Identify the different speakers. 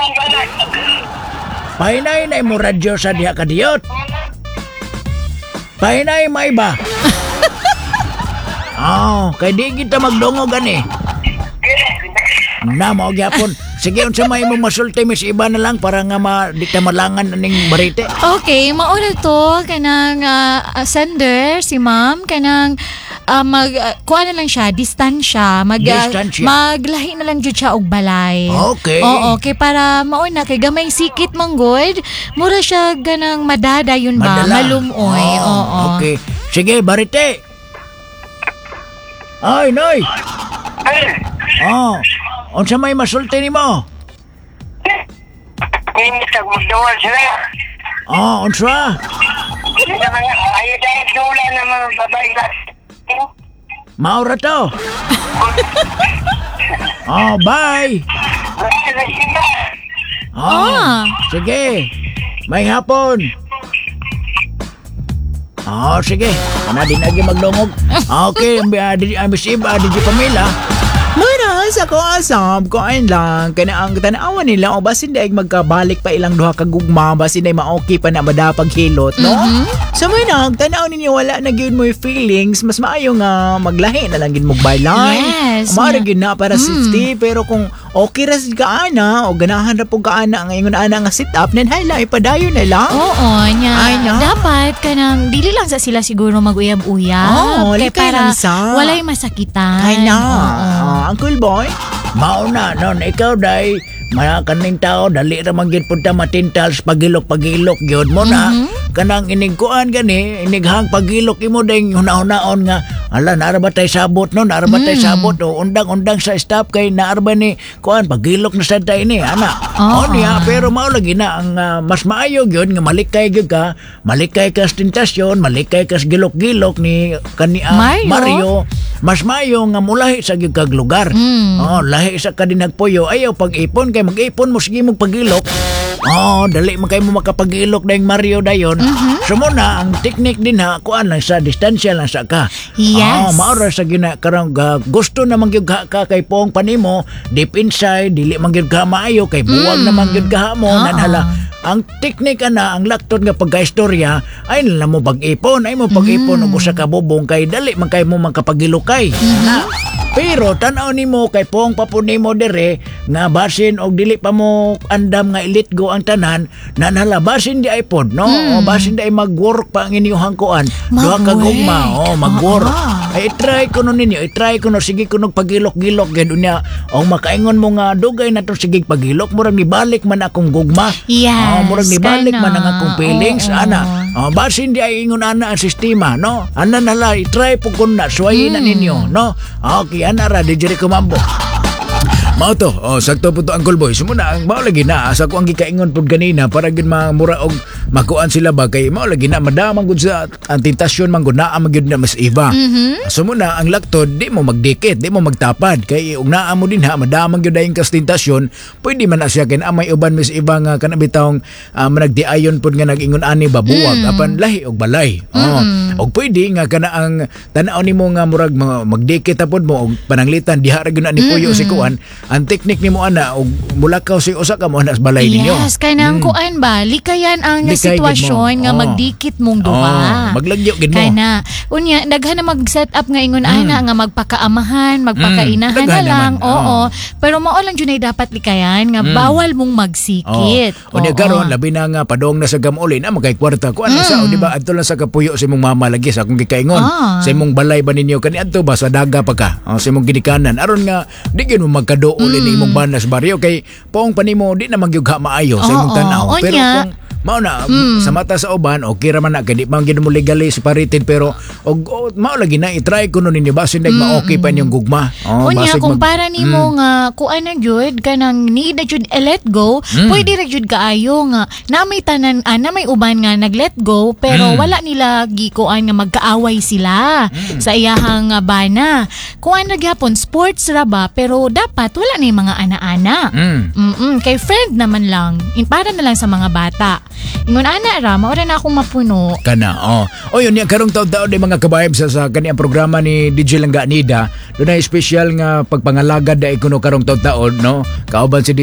Speaker 1: Pahinay na mo radyo sa diha kadiyot. Pahinay may ba? Kay di kita magdungog ani. Na mao gyapon. Sige, unsa may mo masulti Miss Iba na lang para nga di ta malangan aning barite.
Speaker 2: Okay, mauna to kanang sender si ma'am kanang kuha na lang siya, distansya, maglahi na lang jud siya og balay.
Speaker 1: Okay.
Speaker 2: Oo, okay, para mauna kay gamay sikit manggod, mura siya ganang madada yun ba, malumoy. Oo.
Speaker 1: Okay. Sige, barite. Ay, noy. Unsa may masulti nimo?
Speaker 3: Hindi ka magdawal sila.
Speaker 1: Unsa?
Speaker 3: Ayaw tayo dula na mga babae na.
Speaker 1: Maura to. Bye. Sige. May hapon. Sige. Ana din lagi magdungog. Okay, Miss Iba, DJ Pamela.
Speaker 4: Muna sa ko asam ko ayon lang kana ang tanawan nila o basin daig magkabalik pa ilang duha ka gugma basin day ma-okay pa na madapag hilot no. So muna tanaw ninyo wala na gyud mo feelings mas maayo nga maglahi na lang gid mo baylay.
Speaker 2: Yes.
Speaker 4: Mara gyud na para safety pero kung okay ra ka ana o ganahan ra pug ka ana nga ingon ana nga sit up nen hala ipadayon na lang.
Speaker 2: Oo nya. Dapat kanang dili lang sa sila siguro maguyab-uyab kay para walay masakitan.
Speaker 4: Kay na. Uncle Boy?
Speaker 1: Mauna non ikaw day kaning tao dali ra man gid punta matintal sa pagilok gyud mo na kanang inigkuan gani inighang pagilok imo ding hunaon nga ala naara ba tay sabot no naara ba tay sabot o undang sa staff kay naara ba ni kuan pagilok na sad tay ni ana niya pero mao lagi na ang mas maayo gyud nga malikay gyud ka sa tentasyon malikay ka sa gilok-gilok ni Mario mas maayo nga mulahi sa gyud kag lugar lahi sa kadinagpuyo ayaw pag-ipon kay mag-ipon mo sige mong pagilok. Dali man kayo mo makapagilok dahil Mario dayon. So muna, ang technique din kuan lang sa distansya lang sa ka.
Speaker 2: Yes.
Speaker 1: Maura sa karang gusto naman gyud ka kay pong panimo, deep inside, dili man gyud ka maayo kay buwag naman gyud ka mo nanhala. Ang technique ang lakton nga pagkaistorya ay nala mo pag-ipon, og usa ka bubong kay dali man kay mo makapagilokay. Pero tanaw nimo kay pong papuni mo dire nga basin og dili pa mo andam nga let go ang tanan nanhala basin di iPod no basin di mag-work pa ang inyong kuan duha ka gugma mag-work ay try ko ninyo sige kuno pagilok-gilok gid unya og makaingon mo nga dugay na to sige pagilok murag nibalik man akong gugma murag nibalik man ang akong feelings ana basin di ay ingon ana ang sistema no ana nala i-try po kun na suwayin na ninyo no okay ana ra di jeri ko mambo. Mao to, sakto po to Uncle Boy. Sumuna ang mao lagi na asa ko ang gikaingon pud ganina para gid mura og makuan sila ba kay mao lagi na madamang gud sa tentasyon man gud naa gyud na Miss Iba. Sumuna ang laktod di mo magdikit, di mo magtapad kay ug naa mo din madamang gyud dayon kas tentasyon. Pwede man na siya ken amay uban Miss Iba nga kana bitawng managdiayon pud nga nag-ingon ani ba buwag apan lahi og balay. Og pwede nga kana ang tan-aw nimo nga murag magdikit apod mo og pananglitan diha ra gyud ni puyo si kuan. Ang teknik nimo ana og mulakaw si usa ka mo anas balay ninyo.
Speaker 2: Yes, kay nang kuan ba likayan ang sitwasyon nga magdikit mong duha.
Speaker 1: Maglagyo gid mo.
Speaker 2: Kay na unya daghan na mag-set up nga ingon ana nga magpakaamahan, magpakainahan na lang. Pero mao lang jud dapat likayan nga bawal mong magsikit.
Speaker 1: Unya karon labi na nga padong na sa gamulin magay kwarta kuan sa di ba adto lang sa kapuyo si mong mama lagi sa akong gikaingon. Sa imong balay ba ninyo kani adto ba sa daga pa ka. Sa imong ginikanan aron nga di gyud mo magkado uli ni imong banas baryo kay pong panimo di na magyugha maayo sa imong tanaw pero kung mao na sa mata sa uban okay ra man na kay di man gyud mo legally separated pero og mao lagi na i-try kuno ninyo basin dag ma-okay pa inyong gugma
Speaker 2: unya kung para nimo nga kuan na jud kanang need na jud let go pwede ra jud kaayo nga na may tanan na may uban nga nag-let go pero wala nila gikuan nga magkaaway sila sa iyahang bana kuan ra gyapon sports ra ba pero dapat wala na yung mga ana-ana kay friend naman lang para na lang sa mga bata. Ingon ana ra mao ra na akong mapuno
Speaker 1: kana yun niya karong taon-taon di mga kabayab sa kaniyang programa ni DJ Langga Nida doon ay special nga pagpangalagad da ikuno karong taon-taon no kauban si